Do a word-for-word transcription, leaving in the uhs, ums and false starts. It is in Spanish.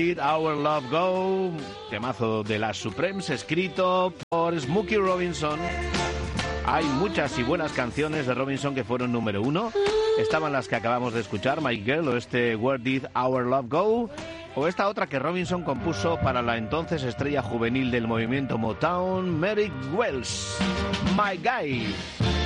Did Our Love Go, temazo de las Supremes, escrito por Smokey Robinson. Hay muchas y buenas canciones de Robinson que fueron número uno. Estaban las que acabamos de escuchar, My Girl, o este Where Did Our Love Go, o esta otra que Robinson compuso para la entonces estrella juvenil del movimiento Motown, Merrick Wells, My Guy.